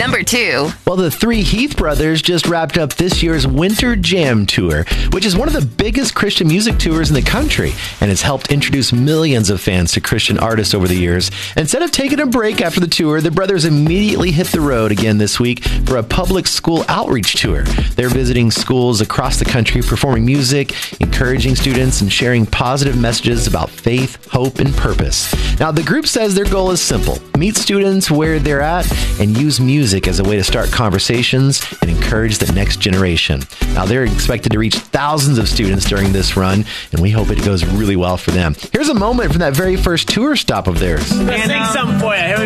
Number 2. Well, the three Heath brothers just wrapped up this year's Winter Jam Tour, which is one of the biggest Christian music tours in the country and has helped introduce millions of fans to Christian artists over the years. Instead of taking a break after the tour, the brothers immediately hit the road again this week for a public school outreach tour. They're visiting schools across the country, performing music, encouraging students, and sharing positive messages about faith, hope, and purpose. Now, the group says their goal is simple: meet students where they're at and use music as a way to start conversations and encourage the next generation. Now, they're expected to reach thousands of students during this run, and we hope it goes really well for them. Here's a moment from that very first tour stop of theirs. Let's sing something for you. Here we go.